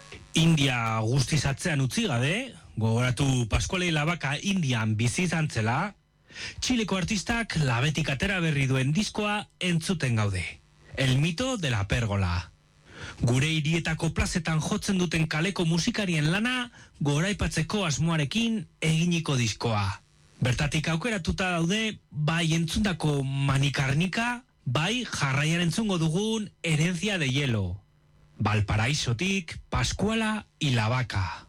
India guztiz atzean utzi gabe, gogoratu Pascual Labaka Indian bizi izan zela, Txileko artistak labetik atera berri duen diskoa entzuten gaude. El mito de la pérgola. Gure hirietako plazetan jotzen duten kaleko musikarien lana goraipatzeko asmoarekin eginiko diskoa. Bertatik aukeratuta daude bai entzundako Manikarnika, bai jarraian entzungo dugun Herencia de hielo. Valparaisotik Pascuala y Labaka.